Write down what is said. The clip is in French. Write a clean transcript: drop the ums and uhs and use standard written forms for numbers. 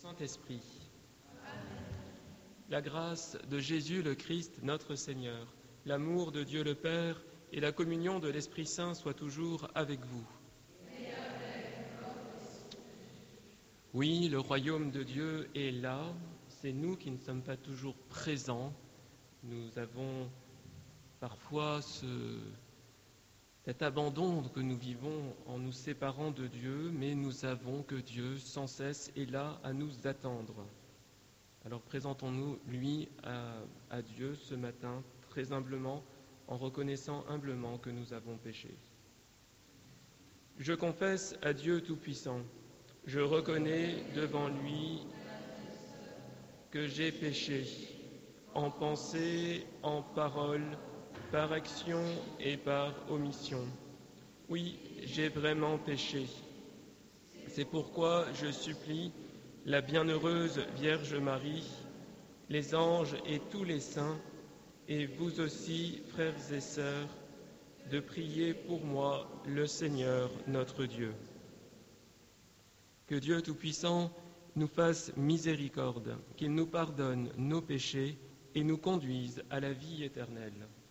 Saint-Esprit. La grâce de Jésus le Christ, notre Seigneur, l'amour de Dieu le Père et la communion de l'Esprit Saint soient toujours avec vous. Oui, le royaume de Dieu est là, c'est nous qui ne sommes pas toujours présents. Nous avons parfois cet abandon que nous vivons en nous séparant de Dieu, mais nous savons que Dieu sans cesse est là à nous attendre. Alors présentons-nous lui à Dieu ce matin, très humblement, en reconnaissant humblement que nous avons péché. Je confesse à Dieu Tout-Puissant, je reconnais devant lui que j'ai péché, en pensée, en parole, par action et par omission. Oui, j'ai vraiment péché. C'est pourquoi je supplie la bienheureuse Vierge Marie, les anges et tous les saints, et vous aussi, frères et sœurs, de prier pour moi le Seigneur notre Dieu. Que Dieu Tout-Puissant nous fasse miséricorde, qu'il nous pardonne nos péchés et nous conduise à la vie éternelle.